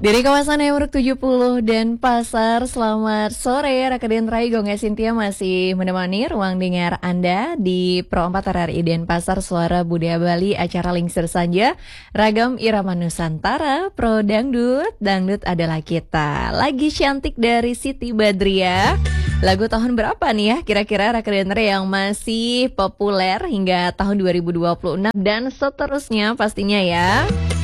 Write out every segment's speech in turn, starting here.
Dari kawasan Emerald 70 dan Pasar, selamat sore. Rakadien Rai Gonga Sintia masih menemani ruang dengar Anda di Pro 4 RRI Denpasar, Suara Budaya Bali, acara Lingsir Saja, Ragam Irama Nusantara, Pro Dangdut, Dangdut adalah kita. Lagi cantik dari Siti Badriah. Lagu tahun berapa nih ya kira-kira Rakadien Rai yang masih populer hingga tahun 2026 dan seterusnya pastinya ya.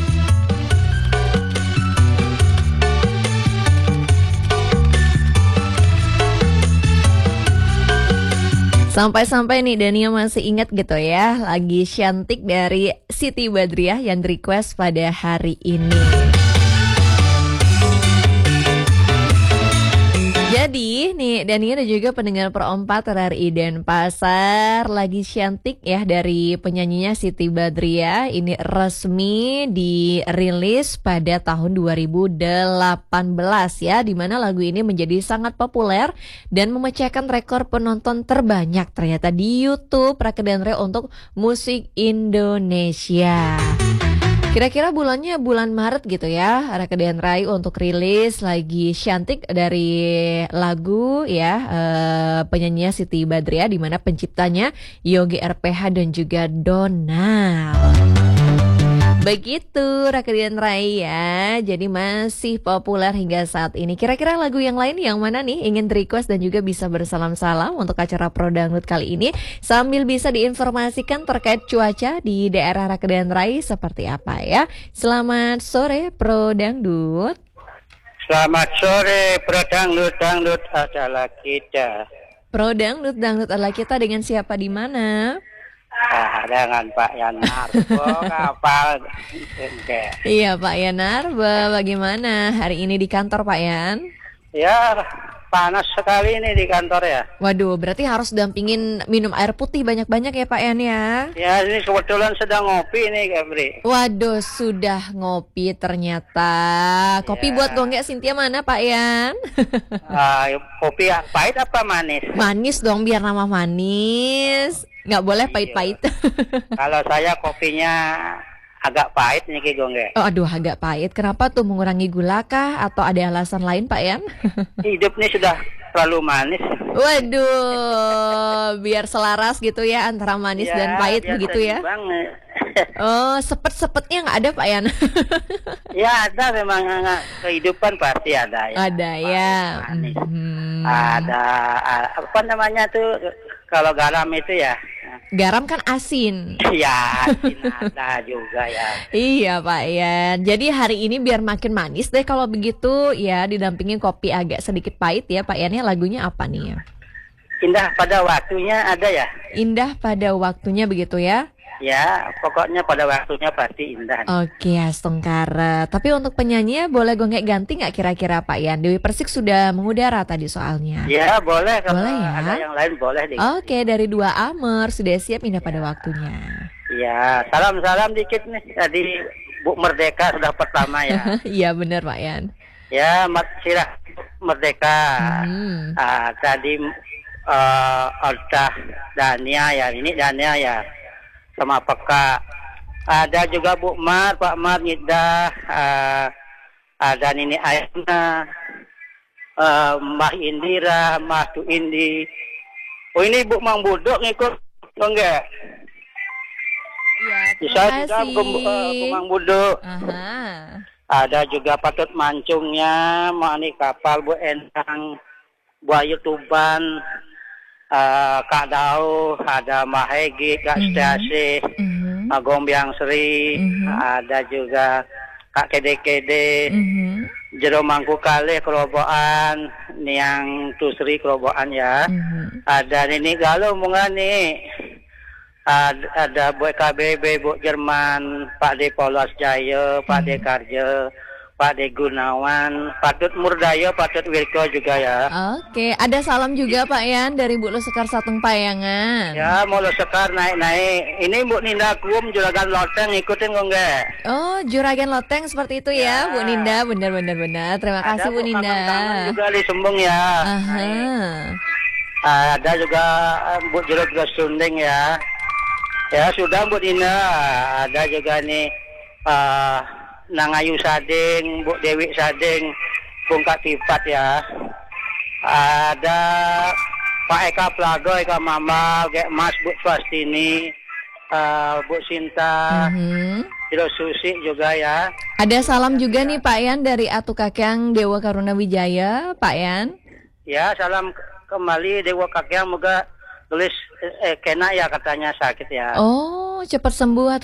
Sampai-sampai nih Dania masih ingat gitu ya, lagi cantik dari Siti Badriah yang request pada hari ini. Jadi nih Dania dan juga pendengar Pro 4 RRI Denpasar, lagi cantik ya dari penyanyinya Siti Badriah. Ini resmi dirilis pada tahun 2018 ya, dimana lagu ini menjadi sangat populer dan memecahkan rekor penonton terbanyak ternyata di YouTube Rakadien Rai untuk musik Indonesia. Kira-kira bulannya bulan Maret gitu ya, Rakadien Rai untuk rilis lagi cantik dari lagu ya, penyanyinya Siti Badriah, di mana penciptanya Yogi RPH dan juga Donald. Begitu Rakadien Rai ya, jadi masih populer hingga saat ini. Kira-kira lagu yang lain yang mana nih ingin request dan juga bisa bersalam-salam untuk acara Pro Dangdut kali ini, sambil bisa diinformasikan terkait cuaca di daerah Rakadien Rai seperti apa ya. Selamat sore Pro Dangdut. Selamat sore Pro Dangdut, Dangdut adalah kita. Pro Dangdut, Dangdut adalah kita, dengan siapa di mana? Dengan Pak Yanarbo kapal. Iya Pak Yanarbo, bagaimana hari ini di kantor Pak Yan? Ya panas sekali ini di kantor ya. Waduh, berarti harus dampingin minum air putih banyak-banyak ya Pak Yan ya? Ya ini kebetulan sedang ngopi nih Kebri. Waduh, sudah ngopi ternyata. Kopi buat Gonggek Sintia mana Pak Yan? Kopi pahit apa manis? Manis dong, biar nama manis. Nggak boleh pahit-pahit. Kalau saya kopinya agak pahit nih Ki Gongge. Oh, aduh, agak pahit. Kenapa tuh, mengurangi gula kah? Atau ada alasan lain Pak Yan? Hidup nih sudah terlalu manis. Waduh, biar selaras gitu ya antara manis dan pahit begitu ya? Oh, sepet-sepetnya nggak ada Pak Yan? Ya ada, memang kehidupan pasti ada ya. Ada ya. Ada apa namanya tuh, kalau garam itu ya. Garam kan asin. Ya, asin ada juga ya. Iya Pak Yan. Jadi hari ini biar makin manis deh kalau begitu ya, didampingin kopi agak sedikit pahit ya Pak Yan. Lagunya apa nih ya? Indah pada waktunya ada ya. Indah pada waktunya begitu ya? Ya, pokoknya pada waktunya pasti indah. Oke, Astongkara. Tapi untuk penyanyi boleh Gonggek ganti nggak kira-kira Pak Yan? Dewi Persik sudah mengudara tadi soalnya. Ya boleh, kalau boleh ya? Ada yang lain boleh deh. Oke, dari Dua Amer sudah siap Indah pada waktunya. Ya, salam-salam dikit nih tadi Bu Merdeka sudah pertama ya. Iya benar Pak Yan. Ya, Sirah Merdeka. Tadi Alta Dania ya, ini Dania ya. Sama Peka, ada juga Bu Mar, Pak Mar, Nida, ada Nini Ayana, Mbah Indira, Mbah Tu Indi. Oh ini Bu Mang Budok ngikut enggak? Iya, bisa juga Bu Mang Budok. Ada juga Patut Mancungnya, Mani Kapal, Bu Endang, Bu Ayu Tuban, Kak Dau, ada Mahegi, Kak Stasi, Gombyang Sri, ada juga Kak Kede-Kede, Jero Mangku Kalih Kerobokan, Niang Tusri Kerobokan ya. Ada Nini Galuh Mungani, ada Bu KBB, Bu Jerman, Pak De Polos Jaya, Pak De Karja, Pak De Gunawan, Patut Murdayo, Patut Wirko juga ya. Oke, ada salam juga Pak Yan dari Bu Lusekar Satung Payangan. Ya, mau Lusekar naik-naik. Ini Bu Ninda Kum, Juragan Loteng, ikutin kok enggak? Oh, Juragan Loteng seperti itu ya, Bu Ninda. Benar. Terima kasih Bu Ninda. Ada juga di Sumbung ya. Ada juga Bu Jeruk Sunding ya. Ya sudah Bu Ninda. Ada juga nih Nangayu Sading, Bu Dewi Sading, Bung Kak Tipat ya. Ada Pak Eka Plago, Eka Mama, Gek Mas, Bu Swastini, Bu Sinta, Hiro Susi juga ya. Ada salam juga nih Pak Yan dari Atu Kakyang Dewa Karuna Wijaya, Pak Yan. Ya, salam kembali Dewa Kakyang, moga tulis kena ya katanya sakit ya. Oh, cepat sembuh.